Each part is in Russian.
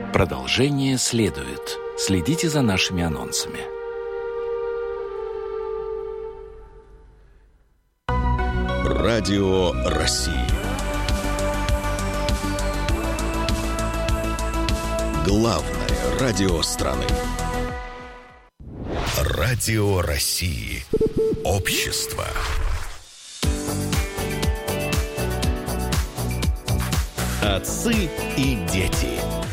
Продолжение следует. Следите за нашими анонсами. Радио России. Главное радио страны. Радио России. Общество. Отцы и дети.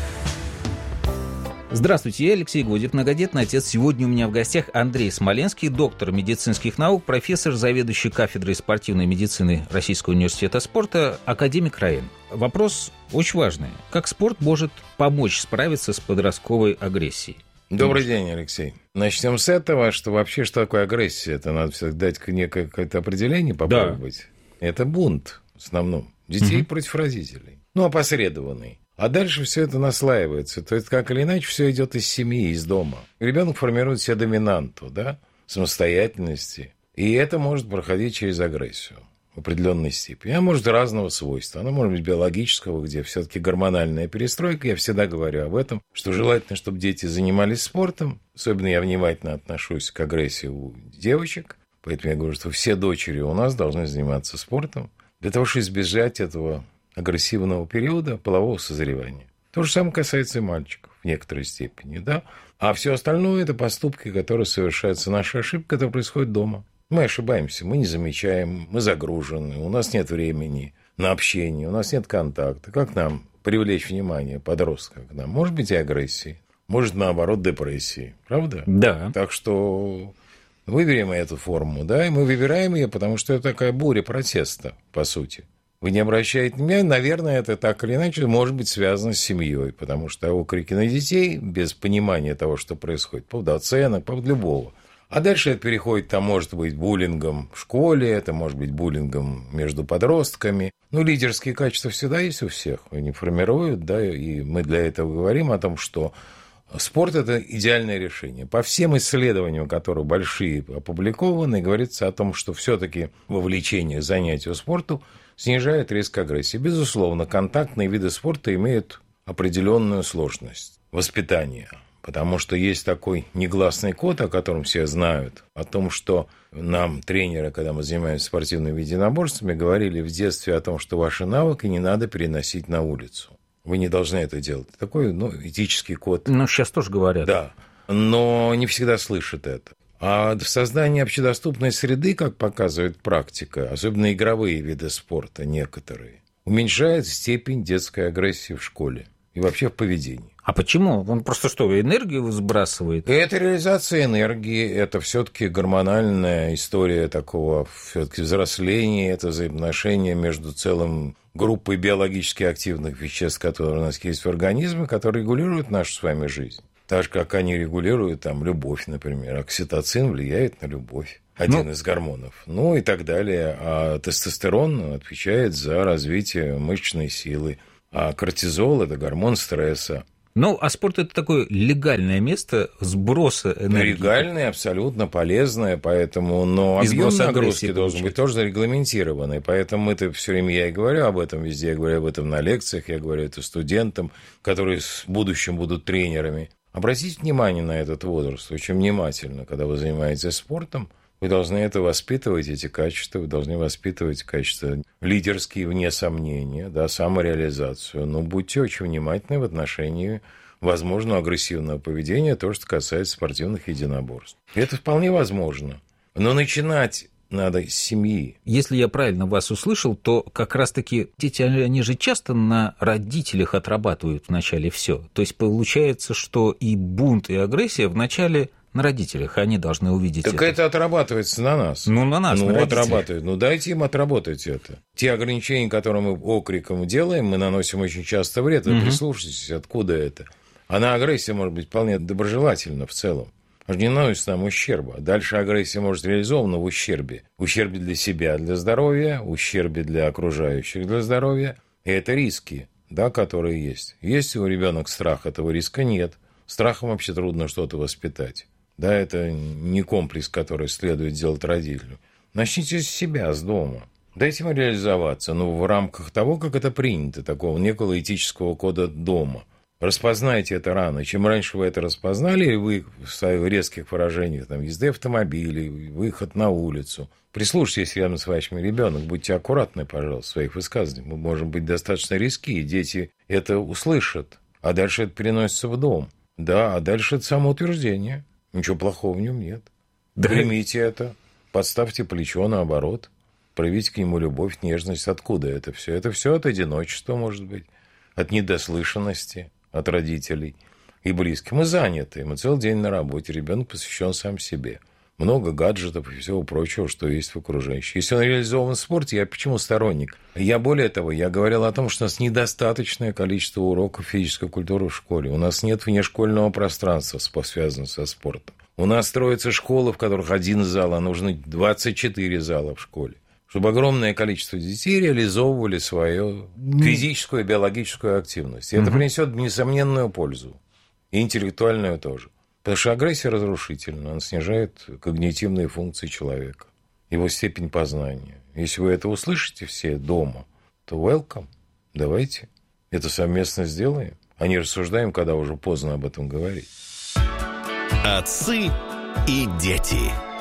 Здравствуйте, я Алексей Годев, многодетный отец. Сегодня у меня в гостях Андрей Смоленский, доктор медицинских наук, профессор, заведующий кафедрой спортивной медицины Российского университета спорта, академик РАИН. Вопрос очень важный. Как спорт может помочь справиться с подростковой агрессией? Добрый день, Алексей. Начнем с этого, что вообще что такое агрессия? Это надо всегда дать некое какое-то определение попробовать. Да. Это бунт в основном. Детей против родителей. Опосредованный. А дальше все это наслаивается. То есть, как или иначе, все идет из семьи, из дома. Ребенок формирует себе доминанту, да, самостоятельности. И это может проходить через агрессию в определенной степени. Она может разного свойства. Она может быть биологического, где все-таки гормональная перестройка. Я всегда говорю об этом, что желательно, чтобы дети занимались спортом. Особенно я внимательно отношусь к агрессии у девочек. Поэтому я говорю, что все дочери у нас должны заниматься спортом для того, чтобы избежать этого агрессивного периода полового созревания. То же самое касается и мальчиков в некоторой степени, да? А все остальное – это поступки, которые совершаются, наши ошибки, которые происходят дома. Мы ошибаемся, мы не замечаем, мы загружены, у нас нет времени на общение, у нас нет контакта. Как нам привлечь внимание подростка к нам? Может быть, и агрессии, может, наоборот, депрессии. Правда? Да. Так что выберем эту форму, да, и мы выбираем ее, потому что это такая буря протеста, по сути. Вы не обращаете внимания, наверное, это так или иначе может быть связано с семьей, потому что окрики на детей без понимания того, что происходит, по поводу оценок, по поводу любого. А дальше это переходит, там может быть буллингом в школе, это может быть буллингом между подростками. Лидерские качества всегда есть у всех, они формируют, да, и мы для этого говорим о том, что спорт – это идеальное решение. По всем исследованиям, которые большие опубликованы, говорится о том, что все-таки вовлечение к занятию спорту снижает риск агрессии. Безусловно, контактные виды спорта имеют определенную сложность воспитания, потому что есть такой негласный код, о котором все знают, о том, что нам тренеры, когда мы занимаемся спортивными единоборствами, говорили в детстве о том, что ваши навыки не надо переносить на улицу. Вы не должны это делать. Такой, этический код. Сейчас тоже говорят. Да, но не всегда слышат это. А в создании общедоступной среды, как показывает практика, особенно игровые виды спорта некоторые, уменьшает степень детской агрессии в школе и вообще в поведении. А почему? Он просто что, энергию сбрасывает? Это реализация энергии, это все-таки гормональная история такого все-таки взросления, это взаимоотношения между целым группой биологически активных веществ, которые у нас есть в организме, которые регулируют нашу с вами жизнь. Так же, как они регулируют любовь, например. Окситоцин влияет на любовь. Один из гормонов. И так далее. А тестостерон отвечает за развитие мышечной силы. А кортизол – это гормон стресса. А спорт – это такое легальное место сброса энергии. Легальное, абсолютно полезное, поэтому, но объем нагрузки должен быть тоже зарегламентированный. Поэтому это все время я и говорю об этом везде, я говорю об этом на лекциях, я говорю это студентам, которые в будущем будут тренерами. Обратите внимание на этот возраст очень внимательно, когда вы занимаетесь спортом. Вы должны это воспитывать, эти качества, вы должны воспитывать качества лидерские, вне сомнения, да, самореализацию. Но будьте очень внимательны в отношении возможного агрессивного поведения, то, что касается спортивных единоборств. Это вполне возможно. Но начинать надо с семьи. Если я правильно вас услышал, то как раз-таки дети, они же часто на родителях отрабатывают вначале все. То есть получается, что и бунт, и агрессия вначале на родителях, они должны увидеть так это отрабатывается на нас. На нас, на родителях. Отрабатывает. Дайте им отработать это. Те ограничения, которые мы окриком делаем, мы наносим очень часто вред. Вы прислушайтесь, откуда это. Агрессия может быть вполне доброжелательна в целом. Не наносит нам ущерба. Дальше агрессия может реализована в ущербе. Ущербе для себя, для здоровья, ущербе для окружающих, для здоровья. И это риски, да, которые есть. Есть у ребенка страх, этого риска нет. Страхом вообще трудно что-то воспитать. Да, это не комплекс, который следует делать родителю. Начните с себя, с дома. Дайте ему реализоваться, в рамках того, как это принято, такого некого этического кода дома. Распознайте это рано. Чем раньше вы это распознали, вы в своих резких выражениях, там, езды автомобилей, выход на улицу, прислушайтесь рядом с вашим ребенком, будьте аккуратны, пожалуйста, в своих высказываниях. Мы можем быть достаточно резки, и дети это услышат. А дальше это переносится в дом. Да, а дальше это самоутверждение. Ничего плохого в нем нет. Да. Примите это, подставьте плечо наоборот, проявите к нему любовь, нежность. Откуда это все? Это все от одиночества, может быть, от недослышанности, от родителей и близких. Мы заняты, мы целый день на работе, ребенок посвящен сам себе. Много гаджетов и всего прочего, что есть в окружающем. Если он реализован в спорте, я почему сторонник? Я более того, я говорил о том, что у нас недостаточное количество уроков физической культуры в школе. У нас нет внешкольного пространства, связанного со спортом. У нас строятся школы, в которых один зал, а нужно 24 зала в школе. Чтобы огромное количество детей реализовывали свою физическую и биологическую активность. И это принесет несомненную пользу. И интеллектуальную тоже. Потому что агрессия разрушительна. Она снижает когнитивные функции человека. Его степень познания. Если вы это услышите все дома, то welcome. Давайте это совместно сделаем. А не рассуждаем, когда уже поздно об этом говорить. Отцы и дети.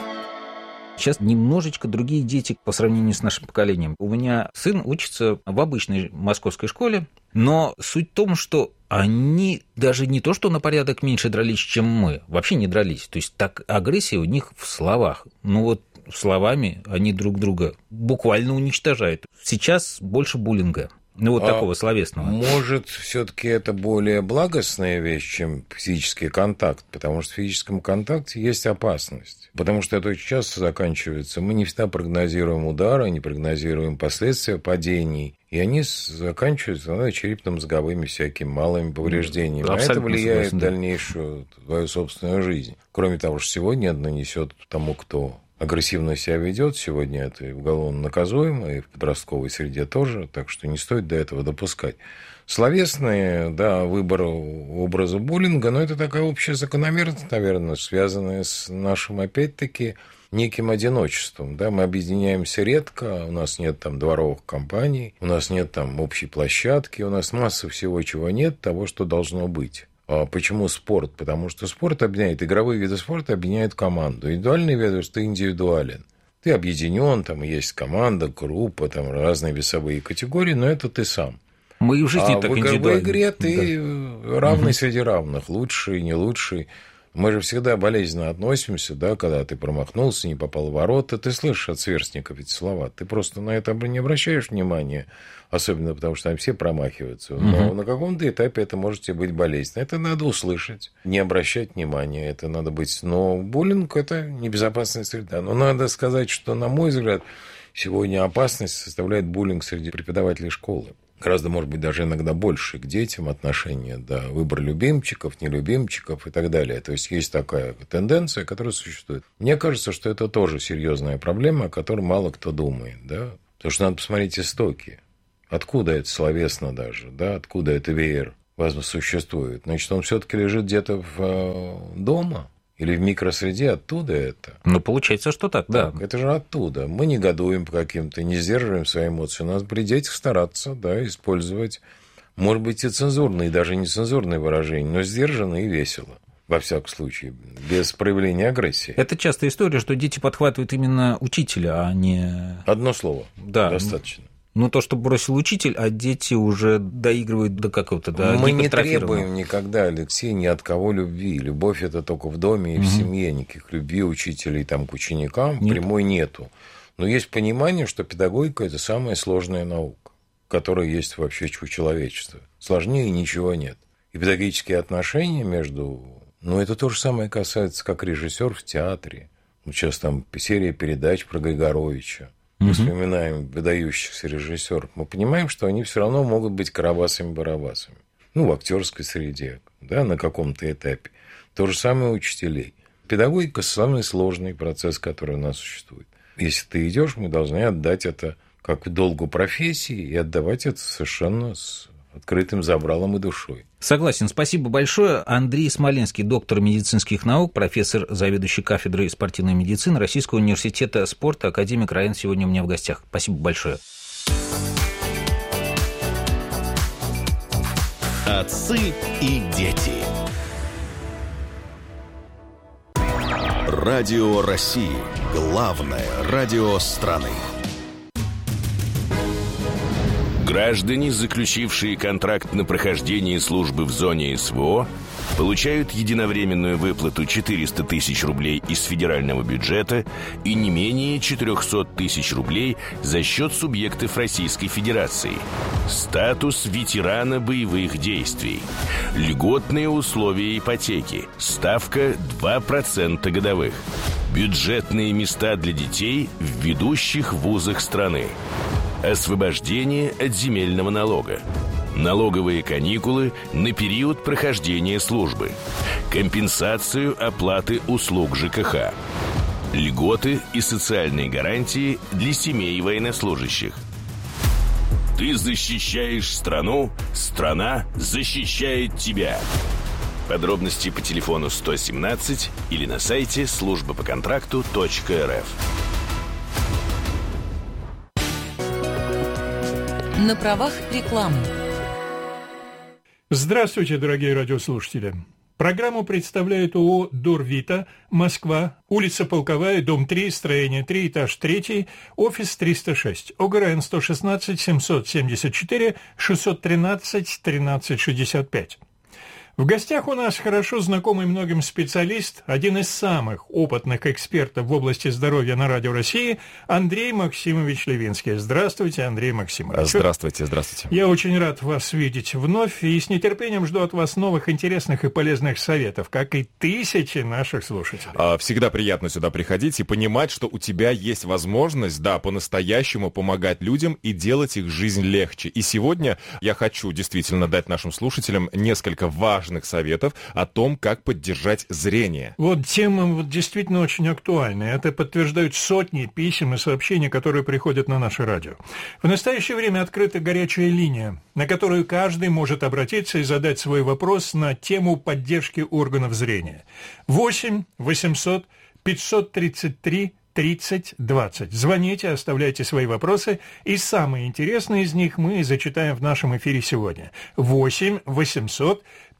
Сейчас немножечко другие дети по сравнению с нашим поколением. У меня сын учится в обычной московской школе, но суть в том, что они даже не то, что на порядок меньше дрались, чем мы, вообще не дрались. То есть так агрессия у них в словах. Ну вот словами они друг друга буквально уничтожают. Сейчас больше буллинга. Ну, вот такого словесного. Может, все-таки это более благостная вещь, чем физический контакт, потому что в физическом контакте есть опасность. Потому что это очень часто заканчивается. Мы не всегда прогнозируем удары, не прогнозируем последствия падений. И они заканчиваются черепно-мозговыми всякими малыми повреждениями. А это влияет в дальнейшую твою собственную жизнь. Кроме того, что сегодня это нанесет тому, кто агрессивно себя ведет, сегодня это уголовно наказуемо, и в подростковой среде тоже, так что не стоит до этого допускать. Словесный, да, выбор образа буллинга, но это такая общая закономерность, наверное, связанная с нашим, опять-таки, неким одиночеством. Да? Мы объединяемся редко, у нас нет там дворовых компаний, у нас нет там общей площадки, у нас масса всего, чего нет, того, что должно быть. А почему спорт? Потому что спорт объединяет, игровые виды спорта объединяют команду. Индивидуальные виды, что ты индивидуален. Ты объединен, там есть команда, группа, там разные весовые категории, но это ты сам. Мы и в жизни так индивидуальны. В игре ты равный среди равных, лучший, не лучший. Мы же всегда болезненно относимся, да, когда ты промахнулся, не попал в ворота, ты слышишь от сверстников эти слова. Ты просто на это не обращаешь внимания, особенно потому что там все промахиваются. Но на каком-то этапе это может тебе быть болезненно. Это надо услышать, не обращать внимания, это надо быть. Но буллинг – это небезопасная среда. Но надо сказать, что, на мой взгляд, сегодня опасность составляет буллинг среди преподавателей школы. Гораздо, может быть, даже иногда больше к детям отношения, да, выбор любимчиков, нелюбимчиков и так далее. То есть, есть такая тенденция, которая существует. Мне кажется, что это тоже серьезная проблема, о которой мало кто думает, да. Потому что надо посмотреть истоки. Откуда это словесно даже, да, откуда это веер существует. Значит, он все-таки лежит где-то дома. Или в микросреде, оттуда это. Ну, получается, что так, да. Это же оттуда. Мы негодуем по каким-то, не сдерживаем свои эмоции. Надо при детях стараться, да, использовать, может быть, и цензурные, и даже нецензурные выражения, но сдержанно и весело. Во всяком случае, без проявления агрессии. Это частая история, что дети подхватывают именно учителя, а не... Одно слово. Да. Достаточно. Ну, то, что бросил учитель, а дети уже доигрывают до какого-то, до Мы не требуем никогда, Алексей, ни от кого любви. Любовь – это только в доме и в семье. Никаких любви учителей там, к ученикам прямой нету. Но есть понимание, что педагогика – это самая сложная наука, которая есть вообще у человечества. Сложнее ничего нет. И педагогические отношения между... Ну, это то же самое касается, как режиссер в театре. Вот сейчас там серия передач про Григоровича. Мы вспоминаем выдающихся режиссеров, мы понимаем, что они все равно могут быть карабасами-барабасами. Ну, в актерской среде, да, на каком-то этапе. То же самое у учителей. Педагогика – самый сложный процесс, который у нас существует. Если ты идешь, мы должны отдать это как долгу профессии и отдавать это совершенно с открытым забралом и душой. Согласен. Спасибо большое. Андрей Смоленский, доктор медицинских наук, профессор, заведующий кафедрой спортивной медицины Российского университета спорта, академик РАИН, сегодня у меня в гостях. Спасибо большое. Отцы и дети. Радио России. Главное радио страны. Граждане, заключившие контракт на прохождение службы в зоне СВО, получают единовременную выплату 400 тысяч рублей из федерального бюджета и не менее 400 тысяч рублей за счет субъектов Российской Федерации. Статус ветерана боевых действий. Льготные условия ипотеки. Ставка 2% годовых. Бюджетные места для детей в ведущих вузах страны. Освобождение от земельного налога. Налоговые каникулы на период прохождения службы. Компенсацию оплаты услуг ЖКХ. Льготы и социальные гарантии для семей военнослужащих. Ты защищаешь страну, страна защищает тебя. Подробности по телефону 117 или на сайте службапоконтракту.рф. На правах рекламы. Здравствуйте, дорогие радиослушатели. Программу представляет ООО «Дорвита», Москва, улица Полковая, дом 3, строение 3, этаж 3, офис 306, ОГРН 116 774 613 1365. В гостях у нас хорошо знакомый многим специалист, один из самых опытных экспертов в области здоровья на Радио России, Андрей Максимович Левинский. Здравствуйте, Андрей Максимович. Здравствуйте, здравствуйте. Я очень рад вас видеть вновь и с нетерпением жду от вас новых интересных и полезных советов, как и тысячи наших слушателей. Всегда приятно сюда приходить и понимать, что у тебя есть возможность, по-настоящему помогать людям и делать их жизнь легче. И сегодня я хочу действительно дать нашим слушателям несколько важных советов о том, как поддержать зрение. Вот тема действительно очень актуальная. Это подтверждают сотни писем и сообщений, которые приходят на наше радио. В настоящее время открыта горячая линия, на которую каждый может обратиться и задать свой вопрос на тему поддержки органов зрения. 8 800 533 30-20. Звоните, оставляйте свои вопросы, и самые интересные из них мы зачитаем в нашем эфире сегодня. 8 800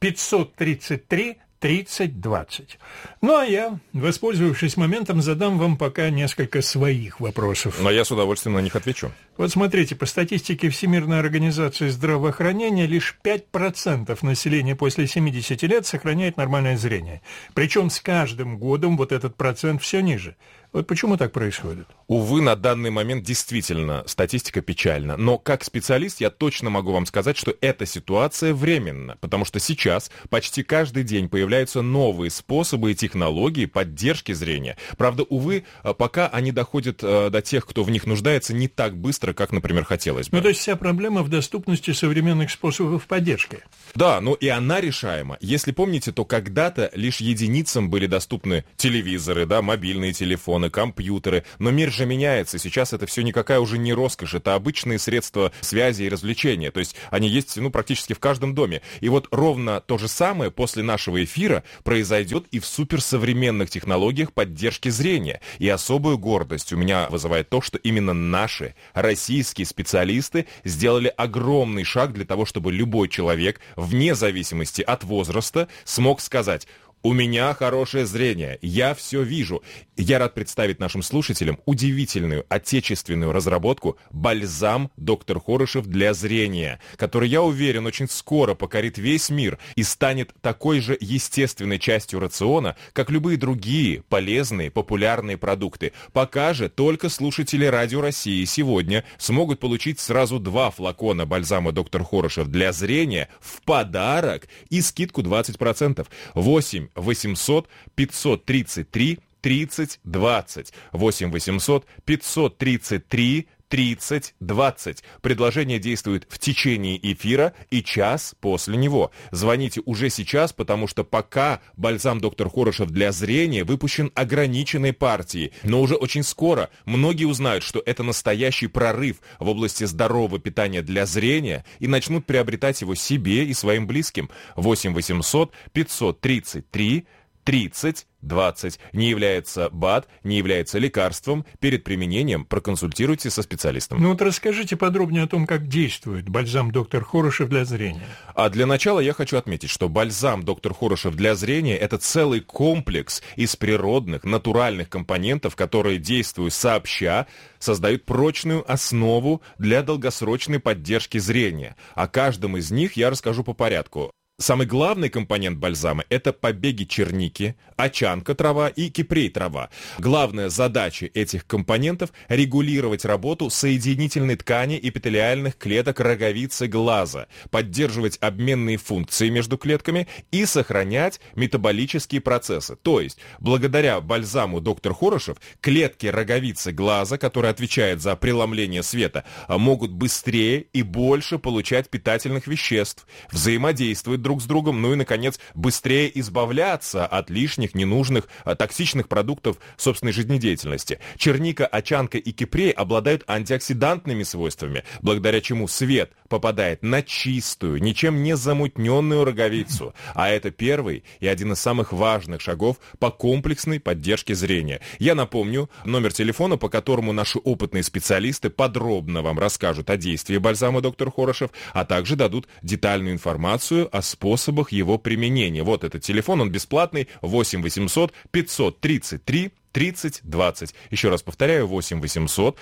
533 30-20. Ну, а я, воспользовавшись моментом, задам вам пока несколько своих вопросов. Но я с удовольствием на них отвечу. Вот смотрите, по статистике Всемирной организации здравоохранения, лишь 5% населения после 70 лет сохраняет нормальное зрение. Причем с каждым годом вот этот процент все ниже. Вот почему так происходит? Увы, на данный момент действительно статистика печальна. Но как специалист я точно могу вам сказать, что эта ситуация временна. Потому что сейчас почти каждый день появляются новые способы и технологии поддержки зрения. Правда, увы, пока они доходят до тех, кто в них нуждается, не так быстро, как, например, хотелось бы. Ну, то есть вся проблема в доступности современных способов поддержки. Да, но и она решаема. Если помните, то когда-то лишь единицам были доступны телевизоры, мобильные телефоны, компьютеры. Но мир же меняется. Сейчас это все никакая уже не роскошь. Это обычные средства связи и развлечения. То есть они есть, практически в каждом доме. И вот ровно то же самое после нашего эфира произойдет и в суперсовременных технологиях поддержки зрения. И особую гордость у меня вызывает то, что именно наши российские специалисты сделали огромный шаг для того, чтобы любой человек, вне зависимости от возраста, смог сказать: «У меня хорошее зрение, я все вижу». Я рад представить нашим слушателям удивительную отечественную разработку «Бальзам Доктор Хорошев для зрения», который, я уверен, очень скоро покорит весь мир и станет такой же естественной частью рациона, как любые другие полезные, популярные продукты. Пока же только слушатели Радио России сегодня смогут получить сразу 2 флакона бальзама Доктор Хорошев для зрения в подарок и скидку 20%. 8 800 533 30-20. 8 800 533 30-20. Предложение действует в течение эфира и час после него. Звоните уже сейчас, потому что пока бальзам Доктор Хорошев для зрения выпущен ограниченной партией. Но уже очень скоро многие узнают, что это настоящий прорыв в области здорового питания для зрения и начнут приобретать его себе и своим близким. 8 800 533 30-20. 30-20. Не является БАД, не является лекарством. Перед применением проконсультируйтесь со специалистом. Ну вот расскажите подробнее о том, как действует бальзам «Доктор Хорошев» для зрения. А для начала я хочу отметить, что бальзам «Доктор Хорошев» для зрения – это целый комплекс из природных, натуральных компонентов, которые, действуя сообща, создают прочную основу для долгосрочной поддержки зрения. О каждом из них я расскажу по порядку. Самый главный компонент бальзама – это побеги черники, очанка трава и кипрей трава. Главная задача этих компонентов – регулировать работу соединительной ткани эпителиальных клеток роговицы глаза, поддерживать обменные функции между клетками и сохранять метаболические процессы. То есть, благодаря бальзаму «Доктор Хорошев» клетки роговицы глаза, которые отвечают за преломление света, могут быстрее и больше получать питательных веществ, взаимодействовать друг с другом, ну и, наконец, быстрее избавляться от лишних, ненужных, токсичных продуктов собственной жизнедеятельности. Черника, очанка и кипрей обладают антиоксидантными свойствами, благодаря чему свет попадает на чистую, ничем не замутненную роговицу. А это первый и один из самых важных шагов по комплексной поддержке зрения. Я напомню номер телефона, по которому наши опытные специалисты подробно вам расскажут о действии бальзама «Доктор Хорошев», а также дадут детальную информацию о способах его применения. Вот этот телефон, он бесплатный, 8 800 533 30 20. Еще раз повторяю, 8 800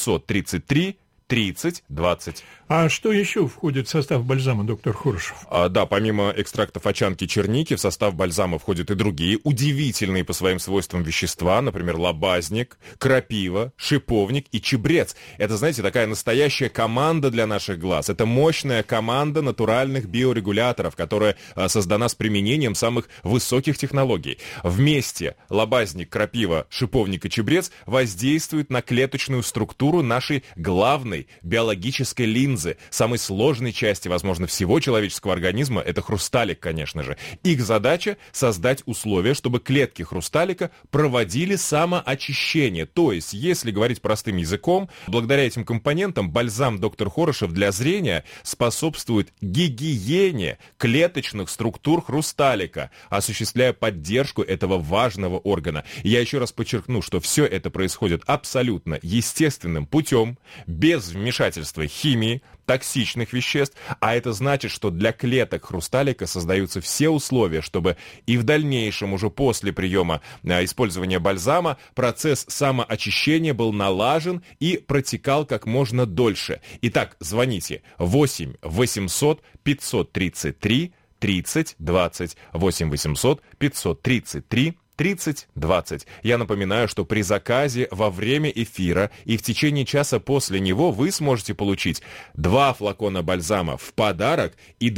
533 30-20. А что еще входит в состав бальзама «Доктор Хорошев»? Да, помимо экстрактов очанки черники, в состав бальзама входят и другие удивительные по своим свойствам вещества, например, лобазник, крапива, шиповник и чебрец. Это, знаете, такая настоящая команда для наших глаз. Это мощная команда натуральных биорегуляторов, которая создана с применением самых высоких технологий. Вместе лобазник, крапива, шиповник и чебрец воздействуют на клеточную структуру нашей главной биологической линзы, самой сложной части, возможно, всего человеческого организма, это хрусталик, конечно же. Их задача — создать условия, чтобы клетки хрусталика проводили самоочищение. То есть, если говорить простым языком, благодаря этим компонентам бальзам «Доктор Хорошев» для зрения способствует гигиене клеточных структур хрусталика, осуществляя поддержку этого важного органа. Я еще раз подчеркну, что все это происходит абсолютно естественным путем, без вмешательства химии, токсичных веществ, а это значит, что для клеток хрусталика создаются все условия, чтобы и в дальнейшем, уже после приема использования бальзама, процесс самоочищения был налажен и протекал как можно дольше. Итак, звоните 8 800 533 30 20, 8 800 533 30-20. Я напоминаю, что при заказе во время эфира и в течение часа после него вы сможете получить 2 флакона бальзама в подарок и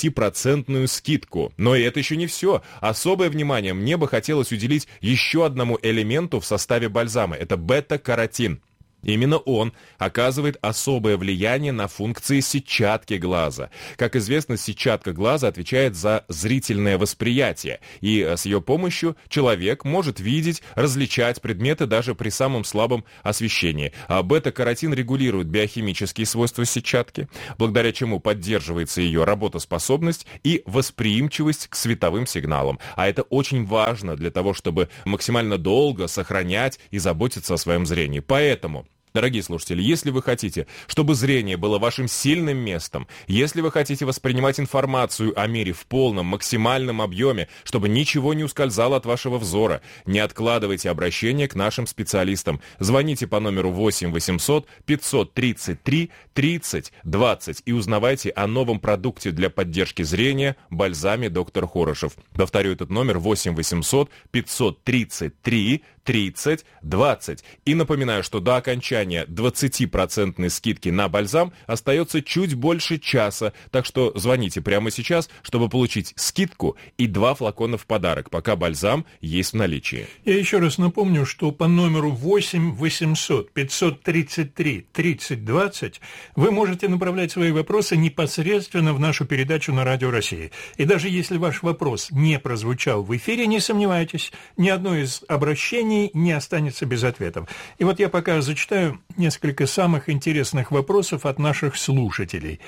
20% скидку. Но и это еще не все. Особое внимание мне бы хотелось уделить еще одному элементу в составе бальзама. Это бета-каротин. Именно он оказывает особое влияние на функции сетчатки глаза. Как известно, сетчатка глаза отвечает за зрительное восприятие, и с ее помощью человек может видеть, различать предметы даже при самом слабом освещении. А бета-каротин регулирует биохимические свойства сетчатки, благодаря чему поддерживается ее работоспособность и восприимчивость к световым сигналам. А это очень важно для того, чтобы максимально долго сохранять и заботиться о своем зрении. Поэтому, дорогие слушатели, если вы хотите, чтобы зрение было вашим сильным местом, если вы хотите воспринимать информацию о мире в полном, максимальном объеме, чтобы ничего не ускользало от вашего взора, не откладывайте обращение к нашим специалистам. Звоните по номеру 8 800 533 30 20 и узнавайте о новом продукте для поддержки зрения бальзаме «Доктор Хорошев». Повторю этот номер: 8 800 533 30 20. И напоминаю, что до окончания 20% скидки на бальзам остается чуть больше часа, так что звоните прямо сейчас, чтобы получить скидку и 2 флакона в подарок, пока бальзам есть в наличии. Я еще раз напомню, что по номеру 8 800 533 30 20 вы можете направлять свои вопросы непосредственно в нашу передачу на Радио России. И даже если ваш вопрос не прозвучал в эфире, не сомневайтесь, ни одно из обращений не останется без ответов. И вот я пока зачитаю несколько самых интересных вопросов от наших слушателей.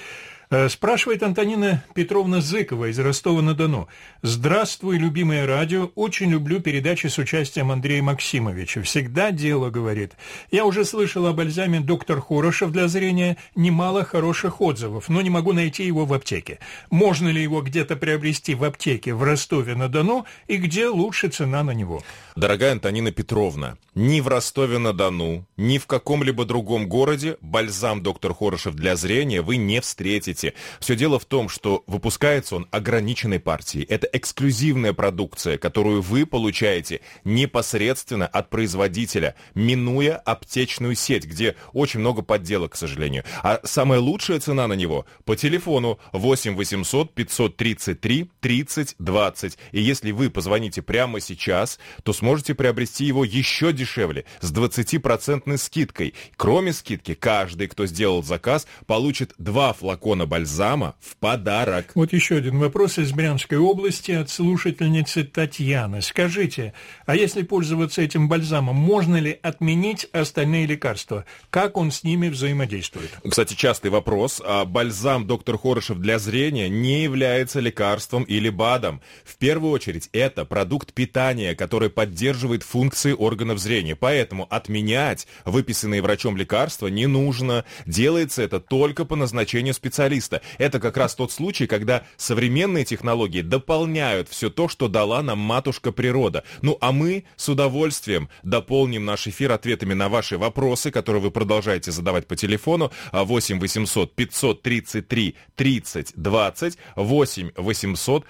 Спрашивает Антонина Петровна Зыкова из Ростова-на-Дону. «Здравствуй, любимое радио. Очень люблю передачи с участием Андрея Максимовича. Всегда дело, говорит. Я уже слышал о бальзаме «Доктор Хорошев» для зрения. Немало хороших отзывов, но не могу найти его в аптеке. Можно ли его где-то приобрести в аптеке в Ростове-на-Дону и где лучше цена на него?» Дорогая Антонина Петровна, ни в Ростове-на-Дону, ни в каком-либо другом городе бальзам «Доктор Хорошев» для зрения вы не встретите. Все дело в том, что выпускается он ограниченной партией. Это эксклюзивная продукция, которую вы получаете непосредственно от производителя, минуя аптечную сеть, где очень много подделок, к сожалению. А самая лучшая цена на него по телефону 8 800 533 30 20. И если вы позвоните прямо сейчас, то сможете приобрести его еще дешевле, с 20% скидкой. Кроме скидки, каждый, кто сделал заказ, получит 2 флакона бальзама в подарок. Вот еще один вопрос из Брянской области от слушательницы Татьяны. Скажите, а если пользоваться этим бальзамом, можно ли отменить остальные лекарства? Как он с ними взаимодействует? Кстати, частый вопрос. Бальзам «Доктор Хорошев» для зрения не является лекарством или БАДом. В первую очередь, это продукт питания, который поддерживает функции органов зрения. Поэтому отменять выписанные врачом лекарства не нужно. Делается это только по назначению специалиста. Это как раз тот случай, когда современные технологии дополняют все то, что дала нам матушка природа. Ну а мы с удовольствием дополним наш эфир ответами на ваши вопросы, которые вы продолжаете задавать по телефону 8 800 533 30 20, 8 800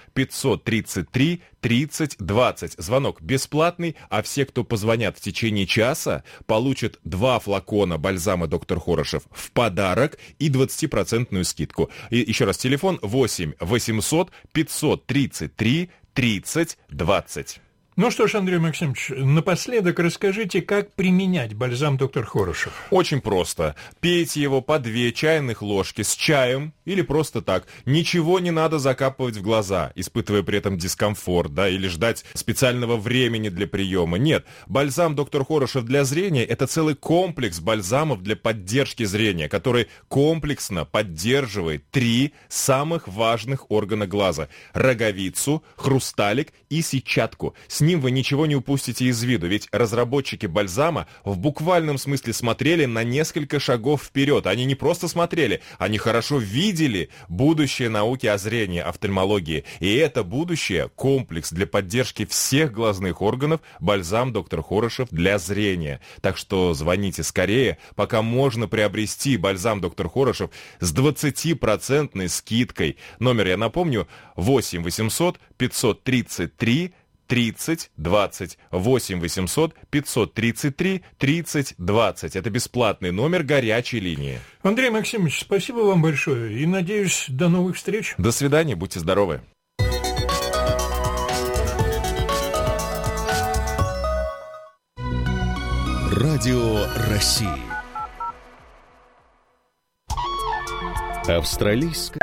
533 30 20. Звонок бесплатный, а все, кто позвонят в течение часа, получат 2 флакона бальзама «Доктор Хорошев» в подарок и 20% скидку. И еще раз, телефон 8 800 533 30 20. Ну что ж, Андрей Максимович, напоследок расскажите, как применять бальзам «Доктор Хорошев». Очень просто. Пейте его по 2 чайных ложки с чаем или просто так. Ничего не надо закапывать в глаза, испытывая при этом дискомфорт, да, или ждать специального времени для приема. Нет, бальзам «Доктор Хорошев» для зрения – это целый комплекс бальзамов для поддержки зрения, который комплексно поддерживает 3 самых важных органа глаза – роговицу, хрусталик и сетчатку. С ним вы ничего не упустите из виду, ведь разработчики бальзама в буквальном смысле смотрели на несколько шагов вперед. Они не просто смотрели, они хорошо видели будущее науки о зрении, офтальмологии. И это будущее – комплекс для поддержки всех глазных органов бальзам «Доктор Хорошев» для зрения. Так что звоните скорее, пока можно приобрести бальзам «Доктор Хорошев» с 20% скидкой. Номер, я напомню, 8 800 533 30 20. 8 800 533 30 20. Это бесплатный номер горячей линии. Андрей Максимович, спасибо вам большое и, надеюсь, до новых встреч. До свидания, будьте здоровы. Радио России. Австралийская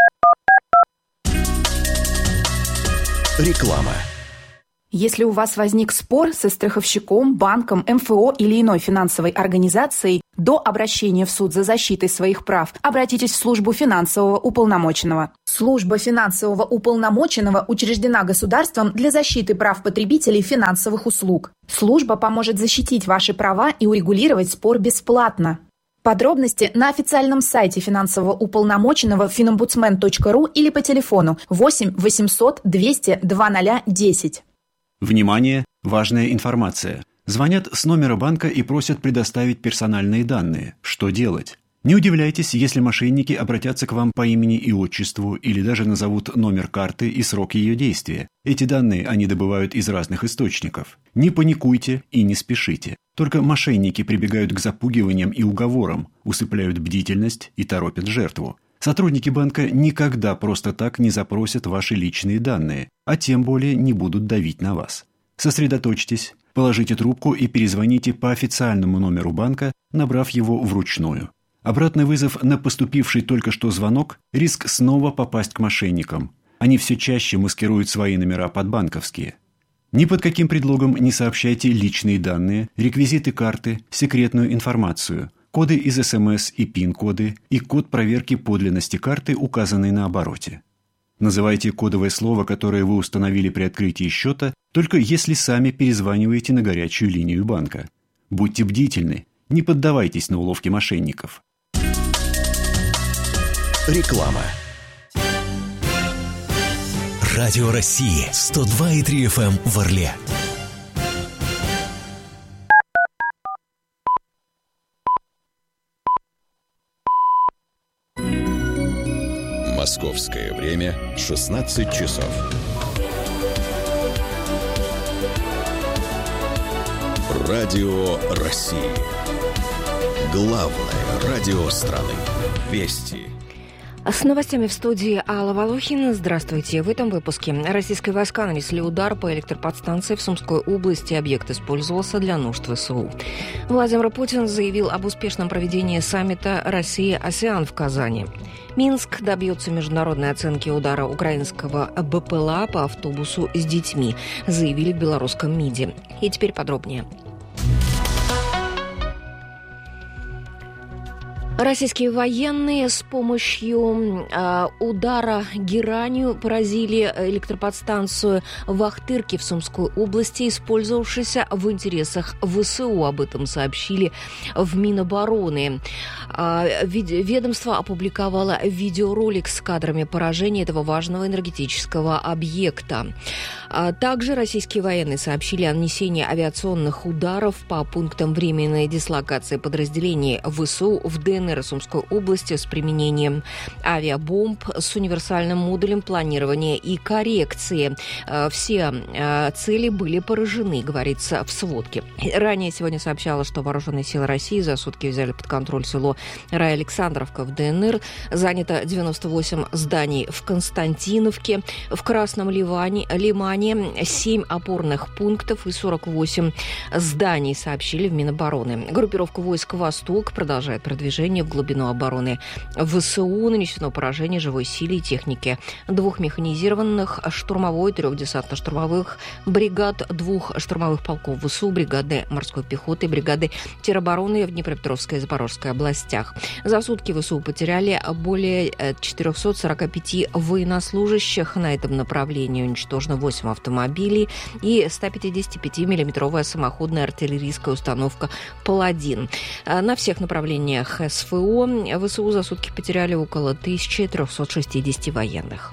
реклама. Если у вас возник спор со страховщиком, банком, МФО или иной финансовой организацией, до обращения в суд за защитой своих прав обратитесь в службу финансового уполномоченного. Служба финансового уполномоченного учреждена государством для защиты прав потребителей финансовых услуг. Служба поможет защитить ваши права и урегулировать спор бесплатно. Подробности на официальном сайте финансового уполномоченного finombudsman.ru или по телефону 8 800 200 2010. Внимание! Важная информация. Звонят с номера банка и просят предоставить персональные данные. Что делать? Не удивляйтесь, если мошенники обратятся к вам по имени и отчеству или даже назовут номер карты и срок ее действия. Эти данные они добывают из разных источников. Не паникуйте и не спешите. Только мошенники прибегают к запугиваниям и уговорам, усыпляют бдительность и торопят жертву. Сотрудники банка никогда просто так не запросят ваши личные данные, а тем более не будут давить на вас. Сосредоточьтесь, положите трубку и перезвоните по официальному номеру банка, набрав его вручную. Обратный вызов на поступивший только что звонок – риск снова попасть к мошенникам. Они все чаще маскируют свои номера под банковские. Ни под каким предлогом не сообщайте личные данные, реквизиты карты, секретную информацию. коды из СМС и ПИН-коды и код проверки подлинности карты, указанной на обороте. Называйте кодовое слово, которое вы установили при открытии счета, только если сами перезваниваете на горячую линию банка. Будьте бдительны, не поддавайтесь на уловки мошенников. Реклама. Радио России 102,3 FM в Орле. Московское время 16 часов. Радио России. Главное радио страны. Вести. С новостями в студии Алла Волохина. Здравствуйте. В этом выпуске. Российские войска нанесли удар по электроподстанции в Сумской области. Объект использовался для нужд ВСУ. Владимир Путин заявил об успешном проведении саммита Россия-АСЕАН в Казани. Минск добьется международной оценки удара украинского БПЛА по автобусу с детьми, заявили в белорусском МИДе. И теперь подробнее. Российские военные с помощью удара геранью поразили электроподстанцию в Ахтырке в Сумской области, использовавшейся в интересах ВСУ. Об этом сообщили в Минобороны. Ведомство опубликовало видеоролик с кадрами поражения этого важного энергетического объекта. Также российские военные сообщили о нанесении авиационных ударов по пунктам временной дислокации подразделений ВСУ в ДНР и Сумской области с применением авиабомб с универсальным модулем планирования и коррекции. Все цели были поражены, говорится в сводке. Ранее сегодня сообщалось, что вооруженные силы России за сутки взяли под контроль село Рая-Александровка в ДНР. Занято 98 зданий в Константиновке. В Красном Лимане 7 опорных пунктов и 48 зданий, сообщили в Минобороны. Группировка войск «Восток» продолжает продвижение в глубину обороны ВСУ. Нанесено поражение живой силе и технике 2 механизированных штурмовой, 3 десантно-штурмовых бригад, 2 штурмовых полков ВСУ, бригады морской пехоты, бригады теробороны в Днепропетровской и Запорожской областях. За сутки ВСУ потеряли более 445 военнослужащих. На этом направлении уничтожено 8 автомобилей и 155-миллиметровая самоходная артиллерийская установка «Паладин». На всех направлениях СФО ВСУ за сутки потеряли около 1360 военных.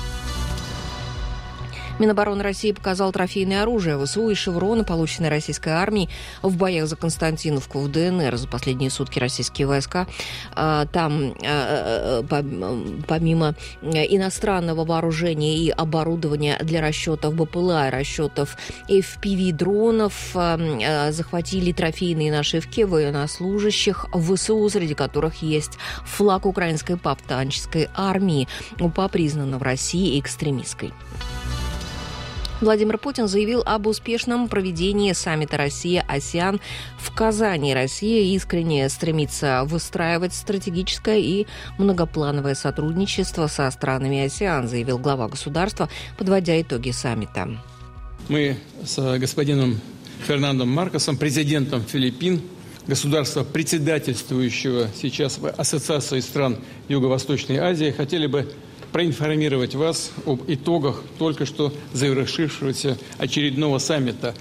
Минобороны России показал трофейное оружие ВСУ и шевроны, полученные российской армией в боях за Константиновку в ДНР. За последние сутки российские войска там, помимо иностранного вооружения и оборудования для расчетов БПЛА, расчетов FPV-дронов, захватили трофейные нашивки военнослужащих ВСУ, среди которых есть флаг украинской повстанческой армии, УПА признана в России экстремистской. Владимир Путин заявил об успешном проведении саммита Россия-АСЕАН в Казани. Россия искренне стремится выстраивать стратегическое и многоплановое сотрудничество со странами АСЕАН, заявил глава государства, подводя итоги саммита. Мы с господином Фернандом Маркосом, президентом Филиппин, государства, председательствующего сейчас в Ассоциации стран Юго-Восточной Азии, хотели бы проинформировать вас об итогах только что завершившегося очередного саммита